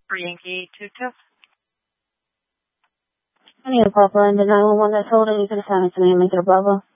For Yankee 22. I need a Papa and the 911 that told her you could assign it to me and make it a Bravo.